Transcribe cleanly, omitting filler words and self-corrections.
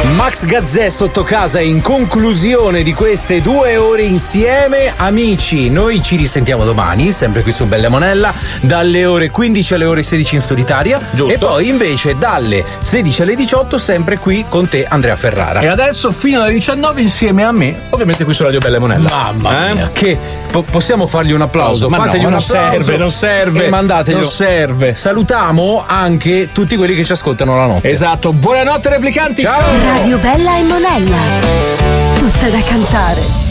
Max Gazzè sotto casa in conclusione di queste 2 ore insieme. Amici, noi ci risentiamo domani, sempre qui su Bella Monella, dalle ore 15 alle ore 16 in solitaria. Giusto. E poi invece dalle 16 alle 18 sempre qui con te, Andrea Ferrara. E adesso fino alle 19 insieme a me, ovviamente qui su Radio Bella Monella. Mamma mia, che possiamo fargli un applauso? Ma fategli no, un non applauso. non serve. E mandateglielo. Non serve. Salutiamo anche tutti quelli che ci ascoltano la notte. Esatto, buonanotte replicanti. Ciao. Radio Bella e Monella. Tutta da cantare.